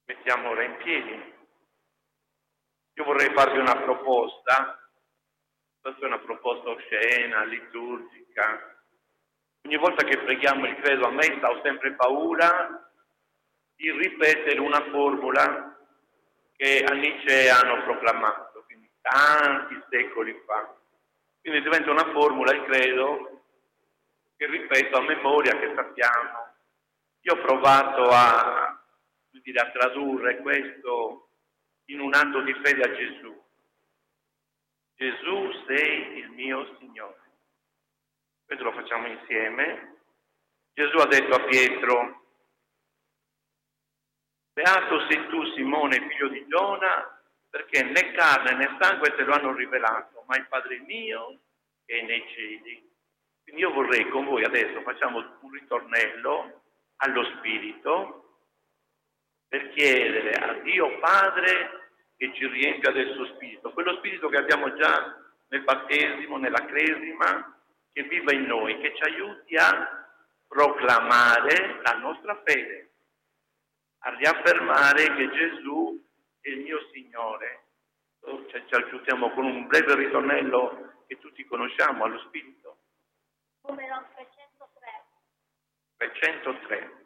Mettiamo ora in piedi. Io vorrei farvi una proposta, questa è una proposta oscena, liturgica. Ogni volta che preghiamo il credo a messa ho sempre paura di ripetere una formula che a Nietzsche hanno proclamato, quindi tanti secoli fa. Quindi diventa una formula, il credo, che ripeto a memoria, che sappiamo. Io ho provato a tradurre questo in un atto di fede a Gesù. Gesù sei il mio Signore. Questo lo facciamo insieme. Gesù ha detto a Pietro: beato sei tu, Simone, figlio di Giona, perché né carne né sangue te lo hanno rivelato, ma il Padre mio che è nei cieli. Quindi io vorrei con voi adesso facciamo un ritornello allo Spirito per chiedere a Dio Padre che ci riempia del suo Spirito, quello Spirito che abbiamo già nel battesimo, nella cresima, che viva in noi, che ci aiuti a proclamare la nostra fede, a riaffermare che Gesù è il mio Signore. Ci aiutiamo con un breve ritornello che tutti conosciamo allo Spirito. Numero 303. 303.